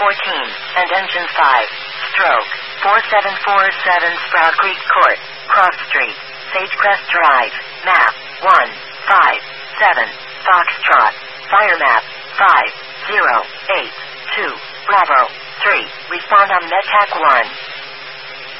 and engine 5. Stroke 4747 Sprout Creek Court, Cross Street, Sagecrest Drive, map 157, Foxtrot, fire map 5082, Bravo 3, respond on MedTac 1.